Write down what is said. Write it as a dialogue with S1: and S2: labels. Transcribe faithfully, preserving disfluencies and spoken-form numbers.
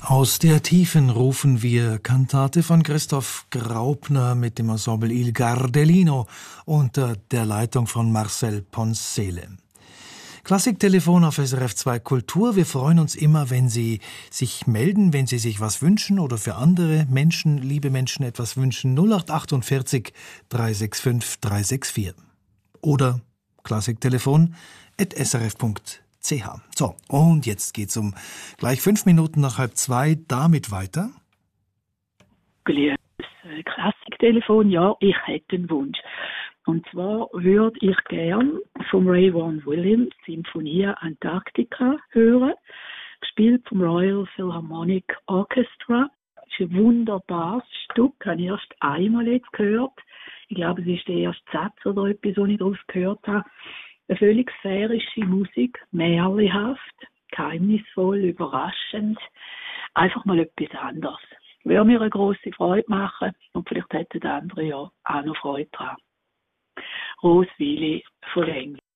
S1: Aus der Tiefen rufen wir Kantate von Christoph Graupner mit dem Ensemble Il Gardellino unter der Leitung von Marcel Poncele. Klassiktelefon auf S R F zwei Kultur. Wir freuen uns immer, wenn Sie sich melden, wenn Sie sich was wünschen oder für andere Menschen, liebe Menschen, etwas wünschen. null acht achtundvierzig drei sechs fünf drei sechs vier oder klassiktelefon at s r f punkt c h. So, und jetzt geht's um gleich fünf Minuten nach halb zwei damit weiter.
S2: Klassiktelefon, ja, ich hätte einen Wunsch. Und zwar würde ich gern vom Ray Vaughan Williams Sinfonie Antarctica hören, gespielt vom Royal Philharmonic Orchestra. Das ist ein wunderbares Stück, habe ich erst einmal jetzt gehört. Ich glaube, es ist der erste Satz oder etwas, den ich daraus gehört habe. Eine völlig sphärische Musik, märchenhaft, geheimnisvoll, überraschend. Einfach mal etwas anderes. Würde mir eine grosse Freude machen und vielleicht hätten andere ja auch noch Freude daran. Roswili von England.